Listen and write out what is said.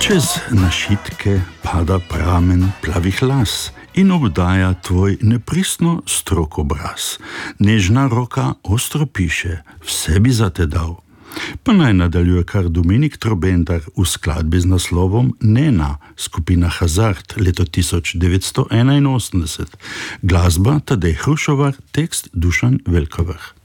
Čez našitke pada pramen plavih las in obdaja tvoj nepristno strok obraz. Nežna roka ostro piše, vse bi za te dal. Pa naj nadaljuje kar Dominik Trobendar v skladbi z naslovom Nena, skupina Hazard, leto 1981. Glasba Tadej Hrušovar, tekst Dušan Velkovrh.